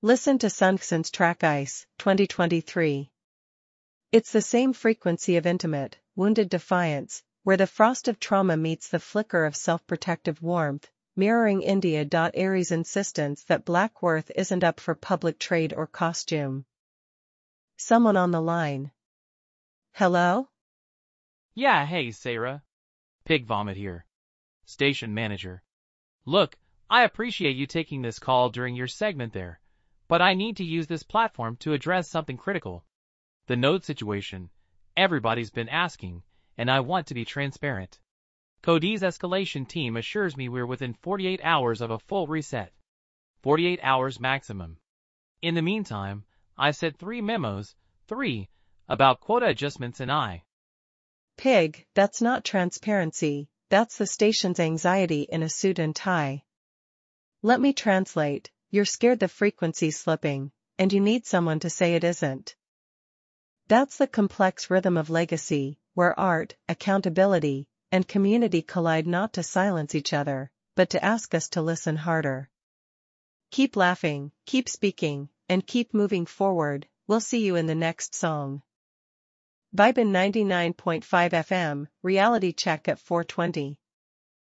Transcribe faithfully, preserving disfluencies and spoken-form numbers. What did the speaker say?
Listen to Sunxon's track Ice, twenty twenty-three. It's the same frequency of intimate, wounded defiance, where the frost of trauma meets the flicker of self-protective warmth, mirroring India. Aries' insistence that black worth isn't up for public trade or costume. Someone on the line. Hello? Yeah, hey, Sarah. Pig Vomit here. Station manager. Look, I appreciate you taking this call during your segment there, but I need to use this platform to address something critical. The node situation. Everybody's been asking, and I want to be transparent. Cody's escalation team assures me we're within forty-eight hours of a full reset. forty-eight hours maximum. In the meantime, I sent three memos, three, about quota adjustments and I. Pig, that's not transparency, that's the station's anxiety in a suit and tie. Let me translate, you're scared the frequency's slipping, and you need someone to say it isn't. That's the complex rhythm of legacy, where art, accountability, and community collide, not to silence each other, but to ask us to listen harder. Keep laughing, keep speaking, and keep moving forward. We'll see you in the next song. Vibin ninety-nine point five F M, reality check at four twenty.